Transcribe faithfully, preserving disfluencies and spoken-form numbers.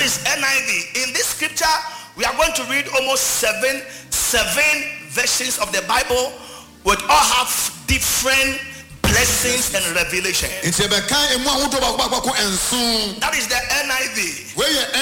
is N I V. In this scripture, we are going to read almost seven, seven versions of the Bible, which all have different blessings and revelation. That is the N I V.